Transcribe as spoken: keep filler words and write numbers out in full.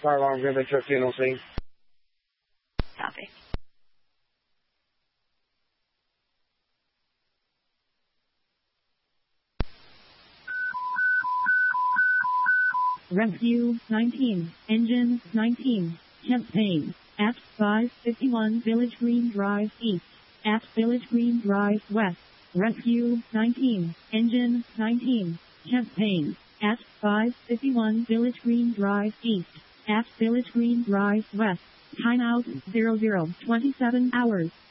Fire alarm, Green Bay thirteen oh scene. Copy. Rescue nineteen, Engine nineteen, Champaign, at five fifty-one Village Green Drive East, at Village Green Drive West. Rescue nineteen, Engine nineteen, Champaign, at five fifty-one Village Green Drive East, at Village Green Drive West. Timeout zero zero twenty-seven hours.